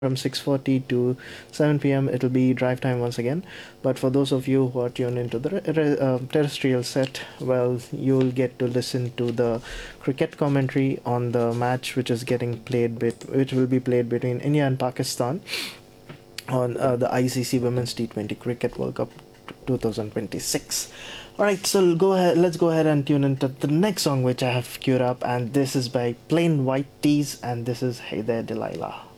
from 6:40 to 7 p.m. It'll be drive time once again. But for those of you who are tuned into the terrestrial set, well, you'll get to listen to the cricket commentary on the match which will be played between India and Pakistan on the ICC Women's T20 Cricket World Cup 2026. All right, so go ahead. Let's go ahead and tune into the next song which I have queued up, and this is by Plain White Tees, and this is Hey There Delilah.